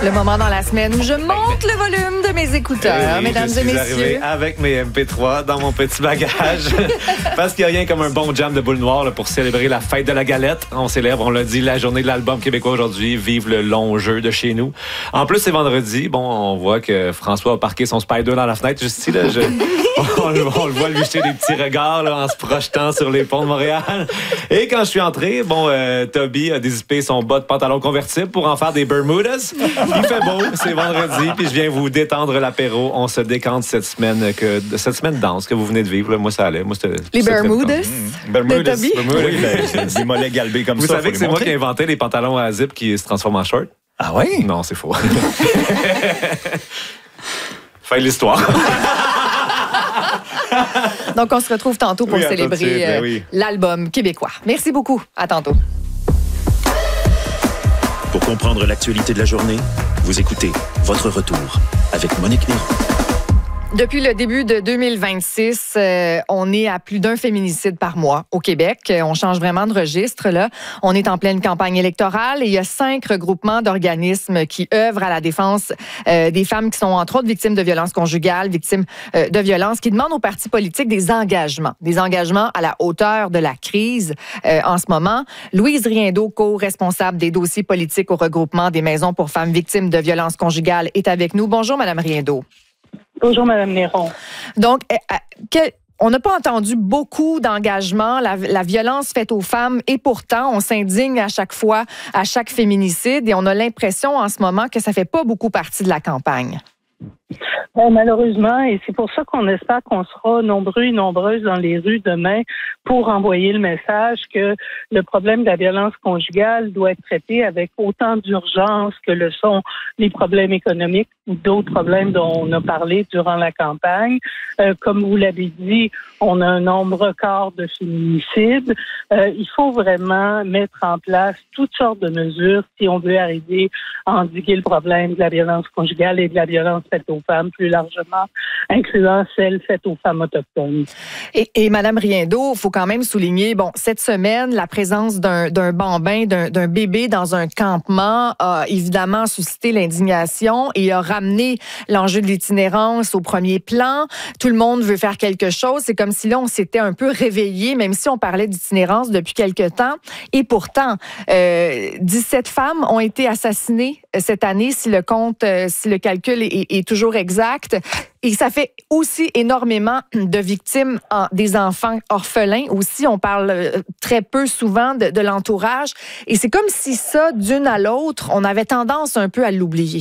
Le moment dans la semaine où je monte le volume de mes écouteurs, mesdames et messieurs. Je suis arrivé avec mes MP3 dans mon petit bagage parce qu'il n'y a rien comme un bon jam de boule noire là, pour célébrer la fête de la galette. On célèbre, on l'a dit, la journée de l'album québécois aujourd'hui. Vive le long jeu de chez nous. En plus, c'est vendredi. Bon, on voit que François a parqué son Spider dans la fenêtre. Juste ici, là, on le voit lui jeter des petits regards là, en se projetant sur les ponts de Montréal. Et quand je suis entré, Toby a dézippé son bas de pantalon convertible pour en faire des Bermudas. Il fait beau, c'est vendredi, puis je viens vous détendre l'apéro. On se décante cette semaine danse que vous venez de vivre. Là, moi, ça allait. Moi, les Bermudas Bermudas. de Toby? Oui, c'est des mollets galbés comme ça. Vous savez que c'est moi qui ai inventé les pantalons à zip qui se transforment en short? Ah oui? Non, c'est faux. Fin de l'histoire. Donc, on se retrouve tantôt pour célébrer l'album québécois. Merci beaucoup. À tantôt. Pour comprendre l'actualité de la journée, vous écoutez Votre Retour avec Monique Néron. Depuis le début de 2026, on est à plus d'un féminicide par mois au Québec. On change vraiment de registre, là. On est en pleine campagne électorale et il y a 5 regroupements d'organismes qui œuvrent à la défense des femmes qui sont, entre autres, victimes de violences conjugales, victimes de violences, qui demandent aux partis politiques des engagements à la hauteur de la crise en ce moment. Louise Riendeau, co-responsable des dossiers politiques au regroupement des maisons pour femmes victimes de violences conjugales, est avec nous. Bonjour, Madame Riendeau. Bonjour, Mme Néron. Donc, on n'a pas entendu beaucoup d'engagement, la violence faite aux femmes, et pourtant, on s'indigne à chaque fois, à chaque féminicide, et on a l'impression en ce moment que ça fait pas beaucoup partie de la campagne. Malheureusement, et c'est pour ça qu'on espère qu'on sera nombreux et nombreuses dans les rues demain pour envoyer le message que le problème de la violence conjugale doit être traité avec autant d'urgence que le sont les problèmes économiques ou d'autres problèmes dont on a parlé durant la campagne. Comme vous l'avez dit, on a un nombre record de féminicides. Il faut vraiment mettre en place toutes sortes de mesures si on veut arriver à endiguer le problème de la violence conjugale et de la violence faite aux femmes plus largement, incluant celles faites aux femmes autochtones. Et Mme Riendeau, il faut quand même souligner, cette semaine, la présence d'un bambin, d'un bébé dans un campement a évidemment suscité l'indignation et a ramené l'enjeu de l'itinérance au premier plan. Tout le monde veut faire quelque chose. C'est comme si là, on s'était un peu réveillé, même si on parlait d'itinérance depuis quelque temps. Et pourtant, 17 femmes ont été assassinées cette année, si le calcul est toujours exact. Et ça fait aussi énormément de victimes, des enfants orphelins aussi. On parle très peu souvent de l'entourage. Et c'est comme si ça, d'une à l'autre, on avait tendance un peu à l'oublier.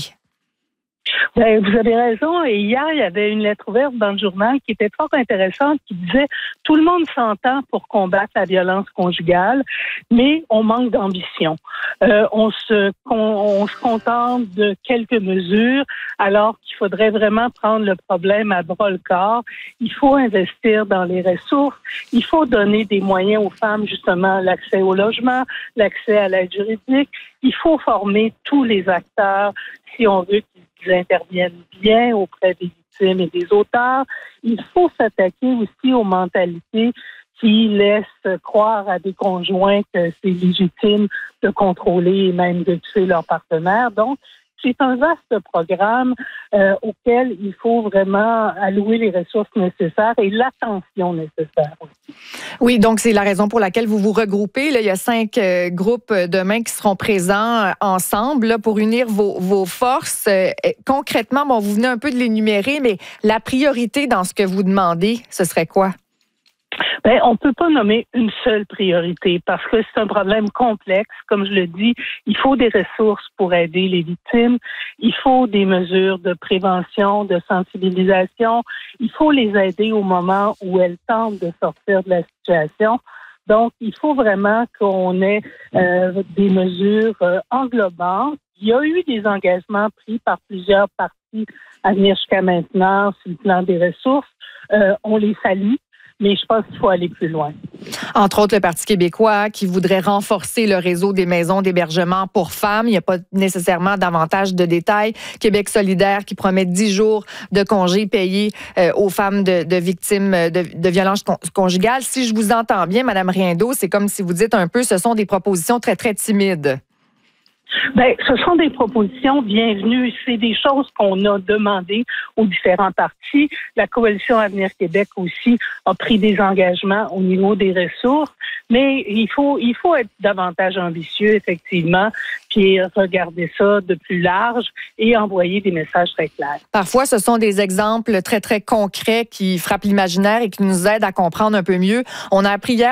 Ben, vous avez raison. Et hier, il y avait une lettre ouverte dans le journal qui était fort intéressante, qui disait « Tout le monde s'entend pour combattre la violence conjugale, mais on manque d'ambition. On se contente de quelques mesures, alors qu'il faudrait vraiment prendre le problème à bras-le-corps. Il faut investir dans les ressources. Il faut donner des moyens aux femmes, justement, l'accès au logement, l'accès à l'aide juridique. Il faut former tous les acteurs si on veut qu'ils interviennent bien auprès des victimes et des auteurs. Il faut s'attaquer aussi aux mentalités qui laissent croire à des conjoints que c'est légitime de contrôler et même de tuer leur partenaire. Donc, c'est un vaste programme auquel il faut vraiment allouer les ressources nécessaires et l'attention nécessaire aussi. Oui, donc c'est la raison pour laquelle vous vous regroupez. Là, il y a 5 groupes demain qui seront présents ensemble là, pour unir vos forces. Concrètement, vous venez un peu de l'énumérer, mais la priorité dans ce que vous demandez, ce serait quoi? Ben, on peut pas nommer une seule priorité parce que c'est un problème complexe. Comme je le dis, il faut des ressources pour aider les victimes. Il faut des mesures de prévention, de sensibilisation. Il faut les aider au moment où elles tentent de sortir de la situation. Donc, il faut vraiment qu'on ait des mesures englobantes. Il y a eu des engagements pris par plusieurs partis à venir jusqu'à maintenant sur le plan des ressources. On les salue. Mais je pense qu'il faut aller plus loin. Entre autres, le Parti québécois qui voudrait renforcer le réseau des maisons d'hébergement pour femmes. Il n'y a pas nécessairement davantage de détails. Québec solidaire qui promet 10 jours de congés payés aux femmes de victimes de violences conjugales. Si je vous entends bien, Mme Riendeau, c'est comme si vous dites un peu, ce sont des propositions très, très timides. Ben, ce sont des propositions bienvenues. C'est des choses qu'on a demandées aux différents partis. La Coalition Avenir Québec aussi a pris des engagements au niveau des ressources. Mais il faut être davantage ambitieux, effectivement, puis regarder ça de plus large et envoyer des messages très clairs. Parfois, ce sont des exemples très, très concrets qui frappent l'imaginaire et qui nous aident à comprendre un peu mieux. On a appris hier